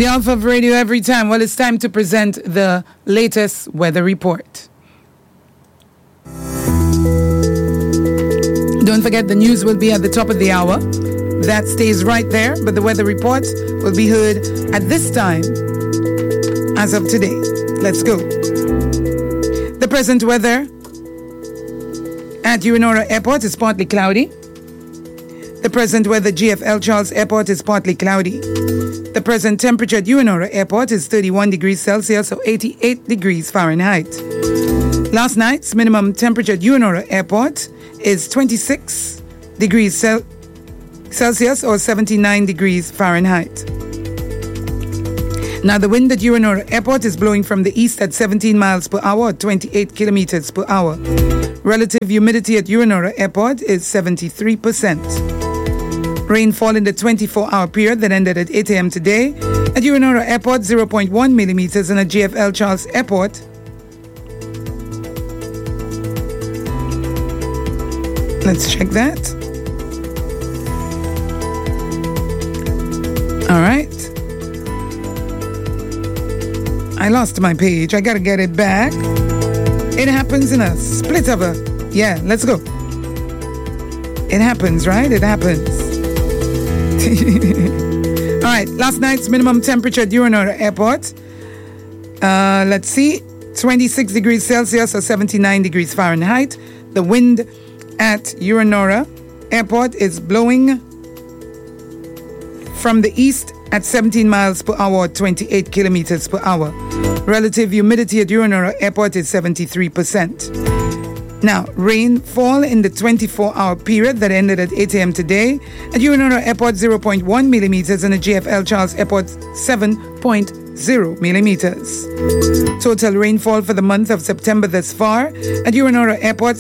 The Alpha of Radio every time. Well, it's time to present the latest weather report. Don't forget the news will be at the top of the hour. That stays right there, but the weather report will be heard at this time as of today. Let's go. The present weather at Urenora Airport is partly cloudy. The present weather GFL Charles Airport is partly cloudy. The present temperature at Urenora Airport is 31 degrees Celsius or 88 degrees Fahrenheit. Last night's minimum temperature at Urenora Airport is 26 degrees Celsius or 79 degrees Fahrenheit. Now the wind at Urenora Airport is blowing from the east at 17 miles per hour or 28 kilometers per hour. Relative humidity at Urenora Airport is 73%. Rainfall in the 24-hour period that ended at 8 a.m. today at Urenora Airport 0.1 millimeters and at GFL Charles Airport let's check that. All right. I lost my page. I gotta get it back. It happens in a split of a... Yeah, let's go. It happens, right? It happens. All right, last night's minimum temperature at Urenora Airport. Let's see. 26 degrees Celsius or 79 degrees Fahrenheit. The wind at Urenora Airport is blowing from the east at 17 miles per hour or 28 kilometers per hour. Relative humidity at Urenora Airport is 73%. Now, rainfall in the 24-hour period that ended at 8 a.m. today at Urenora Airport 0.1 millimeters and at GFL Charles Airport 7.0 millimeters. Total rainfall for the month of September thus far at Urenora Airport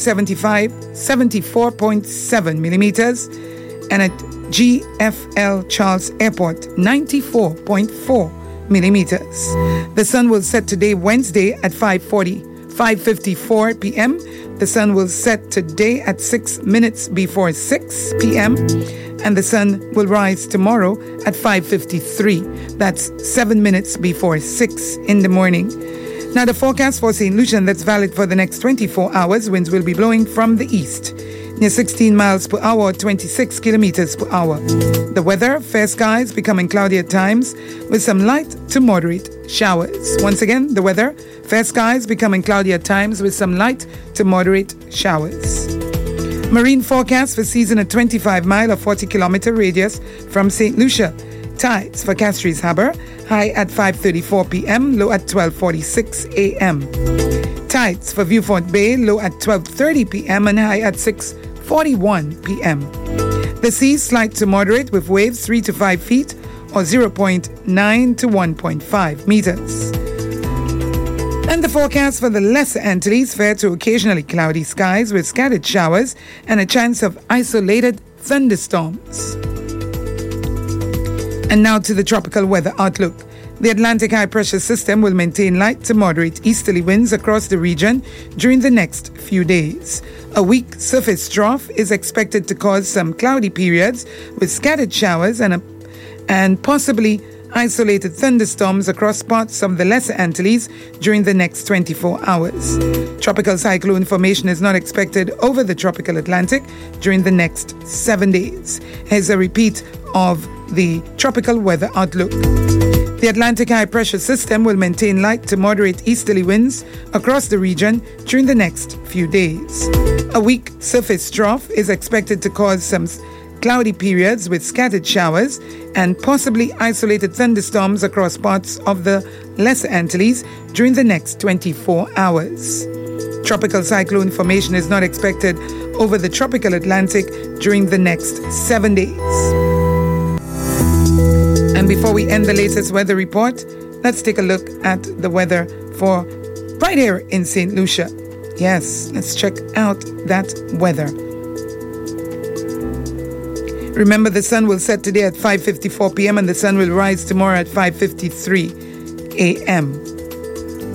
74.7 millimeters and at GFL Charles Airport 94.4 millimeters. The sun will set today Wednesday at 5:54 p.m. The sun will set today at 6 minutes before 6 p.m. and the sun will rise tomorrow at 5:53. That's 7 minutes before 6 in the morning. Now the forecast for St. Lucia that's valid for the next 24 hours, winds will be blowing from the east near 16 miles per hour or 26 kilometers per hour. The weather, fair skies becoming cloudy at times with some light to moderate showers. Once again, the weather, fair skies becoming cloudy at times with some light to moderate showers. Marine forecast for season a 25-mile or 40-kilometer radius from St. Lucia. Tides for Castries Harbour, high at 5:34 p.m., low at 12:46 a.m. Tides for Viewfort Bay, low at 12:30 p.m. and high at 6:41 p.m. The sea slight to moderate with waves 3 to 5 feet or 0.9 to 1.5 meters. And the forecast for the Lesser Antilles, fair to occasionally cloudy skies with scattered showers and a chance of isolated thunderstorms. And now to the tropical weather outlook. The Atlantic high pressure system will maintain light to moderate easterly winds across the region during the next few days. A weak surface trough is expected to cause some cloudy periods with scattered showers and possibly isolated thunderstorms across parts of the Lesser Antilles during the next 24 hours. Tropical cyclone formation is not expected over the tropical Atlantic during the next 7 days. Here's a repeat of the tropical weather outlook. The Atlantic high pressure system will maintain light to moderate easterly winds across the region during the next few days. A weak surface trough is expected to cause some cloudy periods with scattered showers and possibly isolated thunderstorms across parts of the Lesser Antilles during the next 24 hours. Tropical cyclone formation is not expected over the tropical Atlantic during the next 7 days. And before we end the latest weather report, let's take a look at the weather for right here in St. Lucia. Yes, let's check out that weather. Remember, the sun will set today at 5:54 p.m. and the sun will rise tomorrow at 5:53 a.m.